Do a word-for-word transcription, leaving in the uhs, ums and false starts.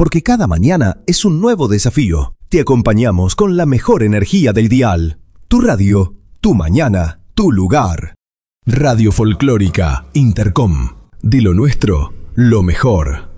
porque cada mañana es un nuevo desafío. Te acompañamos con la mejor energía del dial. Tu radio, tu mañana, tu lugar. Radio Folclórica Intercom. De lo nuestro, lo mejor.